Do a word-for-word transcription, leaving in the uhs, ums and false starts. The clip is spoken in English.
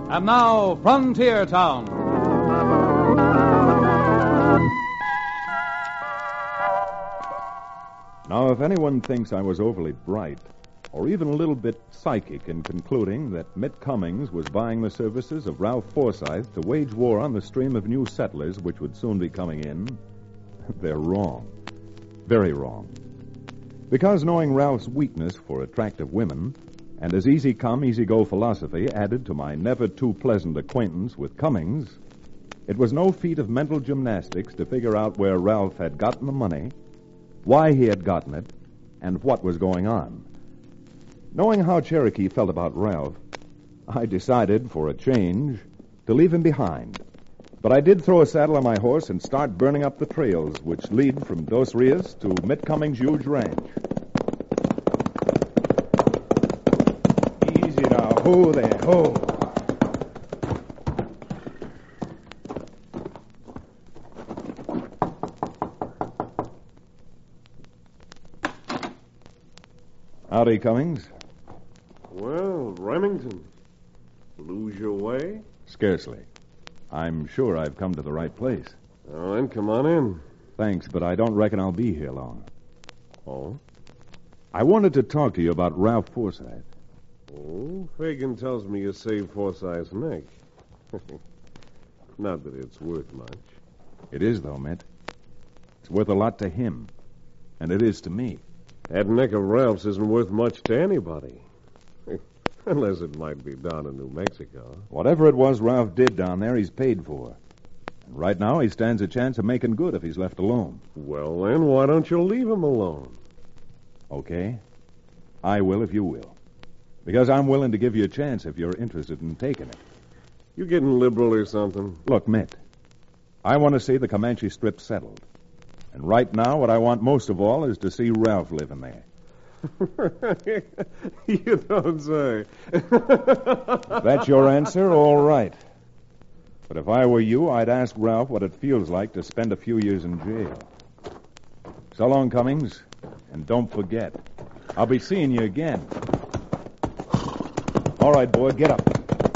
And now, Frontier Town. Now, if anyone thinks I was overly bright, or even a little bit psychic in concluding that Mitt Cummings was buying the services of Ralph Forsythe to wage war on the stream of new settlers which would soon be coming in, they're wrong. Very wrong. Because knowing Ralph's weakness for attractive women, and his easy-come, easy-go philosophy added to my never-too-pleasant acquaintance with Cummings, it was no feat of mental gymnastics to figure out where Ralph had gotten the money, why he had gotten it, and what was going on. Knowing how Cherokee felt about Ralph, I decided, for a change, to leave him behind. But I did throw a saddle on my horse and start burning up the trails which lead from Dos Rios to Mitt Cummings' huge ranch. Easy now. Ho there, ho. Howdy, Cummings. Well, Remington, lose your way? Scarcely. I'm sure I've come to the right place. Oh, then come on in. Thanks, but I don't reckon I'll be here long. Oh? I wanted to talk to you about Ralph Forsythe. Oh, Fagan tells me you saved Forsythe's neck. Not that it's worth much. It is, though, Mitt. It's worth a lot to him, and it is to me. That neck of Ralph's isn't worth much to anybody. Unless it might be down in New Mexico. Whatever it was Ralph did down there, he's paid for. And right now, he stands a chance of making good if he's left alone. Well, then, why don't you leave him alone? Okay. I will if you will. Because I'm willing to give you a chance if you're interested in taking it. You getting liberal or something? Look, Mitt, I want to see the Comanche Strip settled. And right now, what I want most of all is to see Ralph living there. You don't say. If that's your answer, all right. But if I were you, I'd ask Ralph what it feels like to spend a few years in jail. So long, Cummings. And don't forget, I'll be seeing you again. All right, boy, get up.